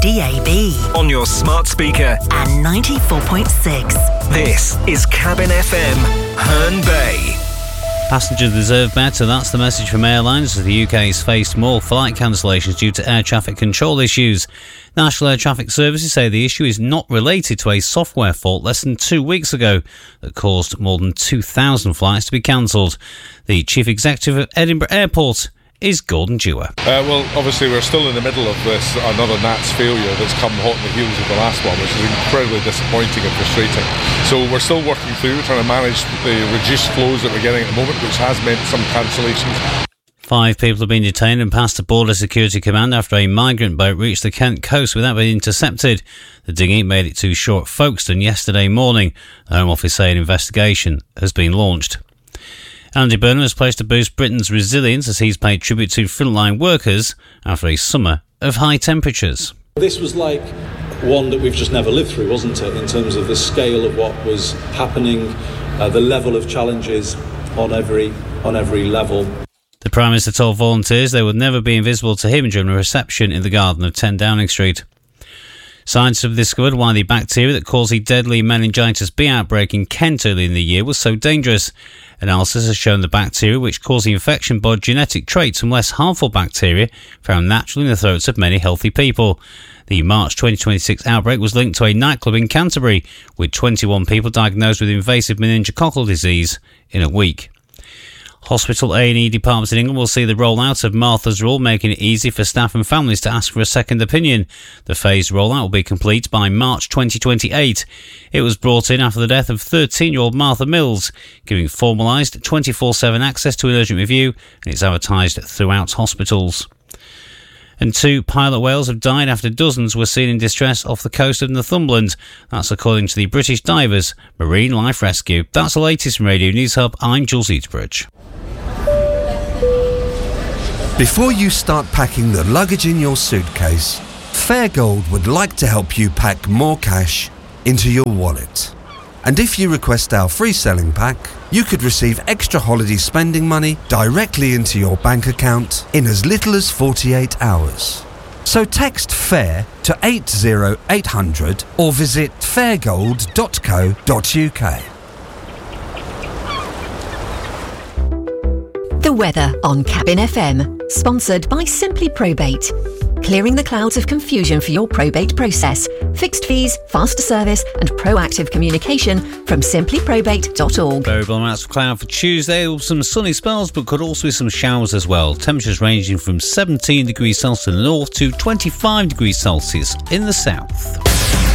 DAB. On your smart speaker. And 94.6. This is Cabin FM, Herne Bay. Passengers deserve better. That's the message from airlines as the UK has faced more flight cancellations due to air traffic control issues. National Air Traffic Services say the issue is not related to a software fault less than 2 weeks ago that caused more than 2,000 flights to be cancelled. The Chief Executive of Edinburgh Airport is Gordon Dewar. Well, obviously we're still in the middle of this, another NATS failure that's come hot on the heels of the last one, which is incredibly disappointing and frustrating. So we're still working through, trying to manage the reduced flows that we're getting at the moment, which has meant some cancellations. 5 people have been detained and passed a border security command after a migrant boat reached the Kent coast without being intercepted. The dinghy made it to shore at Folkestone yesterday morning. The Home Office say an investigation has been launched. Andy Burnham has pledged to boost Britain's resilience as he's paid tribute to frontline workers after a summer of high temperatures. This was like one that we've just never lived through, wasn't it, in terms of the scale of what was happening, the level of challenges on every level. The Prime Minister told volunteers they would never be invisible to him during a reception in the garden of 10 Downing Street. Scientists have discovered why the bacteria that caused the deadly meningitis B outbreak in Kent early in the year was so dangerous. Analysis has shown the bacteria which caused the infection bore genetic traits from less harmful bacteria found naturally in the throats of many healthy people. The March 2026 outbreak was linked to a nightclub in Canterbury, with 21 people diagnosed with invasive meningococcal disease in a week. Hospital A&E departments in England will see the rollout of Martha's Rule, making it easy for staff and families to ask for a second opinion. The phased rollout will be complete by March 2028. It was brought in after the death of 13-year-old Martha Mills, giving formalised 24/7 access to an urgent review, and it's advertised throughout hospitals. And 2 pilot whales have died after dozens were seen in distress off the coast of Northumberland. That's according to the British Divers Marine Life Rescue. That's the latest from Radio News Hub. I'm Jules Eatsbridge. Before you start packing the luggage in your suitcase, Fairgold would like to help you pack more cash into your wallet. And if you request our free selling pack, you could receive extra holiday spending money directly into your bank account in as little as 48 hours. So text FAIR to 80800 or visit fairgold.co.uk. The weather on Cabin FM, sponsored by Simply Probate. Clearing the clouds of confusion for your probate process. Fixed fees, faster service and proactive communication from simplyprobate.org. Variable amounts of cloud for Tuesday. Some sunny spells, but could also be some showers as well. Temperatures ranging from 17 degrees Celsius in the north to 25 degrees Celsius in the south.